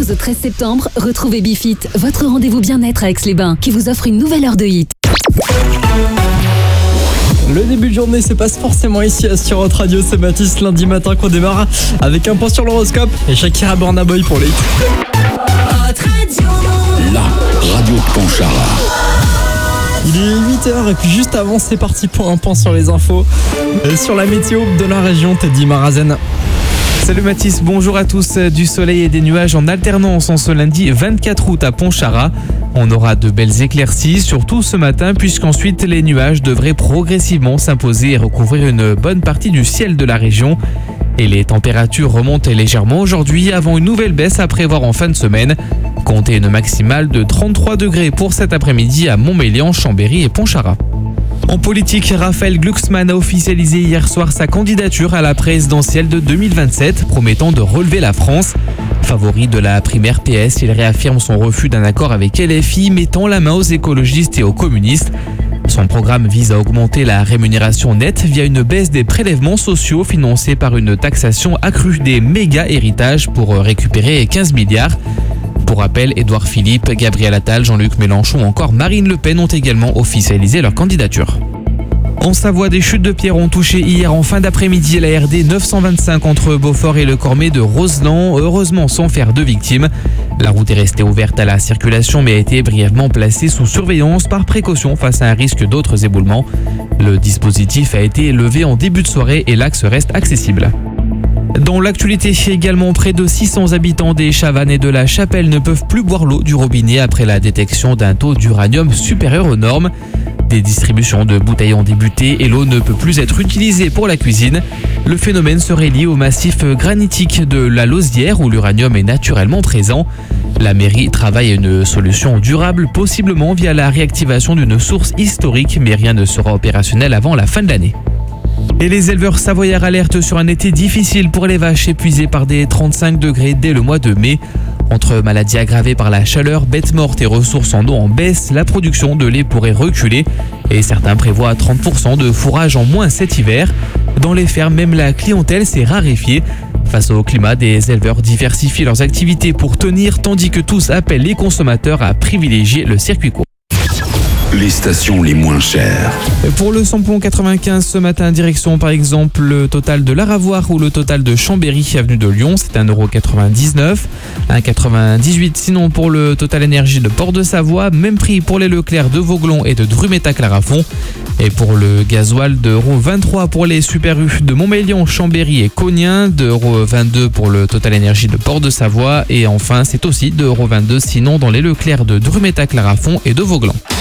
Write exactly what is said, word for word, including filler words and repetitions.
douze au treize septembre, retrouvez Bifit, votre rendez-vous bien-être à Aix-les-Bains, qui vous offre une nouvelle heure de hit. Le début de journée se passe forcément ici sur votre radio. C'est Mathis, lundi matin qu'on démarre avec un point sur l'horoscope et Shakira Burna Boy pour les hits. La radio de Pontcharra. Il est huit heures et puis juste avant c'est parti pour un point sur les infos. Et sur la météo de la région, Teddy Marazen. Salut Mathis, bonjour à tous. Du soleil et des nuages en alternance en ce lundi vingt-quatre août à Pontcharra. On aura de belles éclaircies, surtout ce matin, puisqu'ensuite les nuages devraient progressivement s'imposer et recouvrir une bonne partie du ciel de la région. Et les températures remontent légèrement aujourd'hui avant une nouvelle baisse à prévoir en fin de semaine. Comptez une maximale de trente-trois degrés pour cet après-midi à Montmélian, Chambéry et Pontcharra. En politique, Raphaël Glucksmann a officialisé hier soir sa candidature à la présidentielle de deux mille vingt-sept, promettant de relever la France. Favori de la primaire P S, il réaffirme son refus d'un accord avec L F I, mettant la main aux écologistes et aux communistes. Son programme vise à augmenter la rémunération nette via une baisse des prélèvements sociaux financés par une taxation accrue des méga-héritages pour récupérer quinze milliards. Pour rappel, Édouard Philippe, Gabriel Attal, Jean-Luc Mélenchon ou encore Marine Le Pen ont également officialisé leur candidature. En Savoie, des chutes de pierres ont touché hier en fin d'après-midi la R D neuf cent vingt-cinq entre Beaufort et le Cormet de Roseland, heureusement sans faire de victimes. La route est restée ouverte à la circulation mais a été brièvement placée sous surveillance par précaution face à un risque d'autres éboulements. Le dispositif a été levé en début de soirée et l'axe reste accessible. Dans l'actualité, également, près de six cents habitants des Chavannes et de la Chapelle ne peuvent plus boire l'eau du robinet après la détection d'un taux d'uranium supérieur aux normes. Des distributions de bouteilles ont débuté et l'eau ne peut plus être utilisée pour la cuisine. Le phénomène serait lié au massif granitique de la Lausière où l'uranium est naturellement présent. La mairie travaille à une solution durable, possiblement via la réactivation d'une source historique, mais rien ne sera opérationnel avant la fin de l'année. Et les éleveurs savoyards alertent sur un été difficile pour les vaches épuisées par des trente-cinq degrés dès le mois de mai. Entre maladies aggravées par la chaleur, bêtes mortes et ressources en eau en baisse, la production de lait pourrait reculer et certains prévoient trente pour cent de fourrage en moins cet hiver. Dans les fermes, même la clientèle s'est raréfiée. Face au climat, des éleveurs diversifient leurs activités pour tenir, tandis que tous appellent les consommateurs à privilégier le circuit court. Les stations les moins chères. Pour le samplon quatre-vingt-quinze ce matin, direction par exemple le Total de l'Aravoir ou le Total de Chambéry, avenue de Lyon, c'est un euro quatre-vingt-dix-neuf. un euro quatre-vingt-dix-huit sinon pour le Total Énergie de Port-de-Savoie, même prix pour les Leclerc de Vauglon et de Drumettac-Larafond. Et pour le gasoil, deux euros vingt-trois pour les Super U de Montmélian, Chambéry et Cognin, deux euros vingt-deux pour le Total Énergie de Port-de-Savoie et enfin c'est aussi deux euros vingt-deux sinon dans les Leclerc de Drumettac-Larafond et de Vauglans.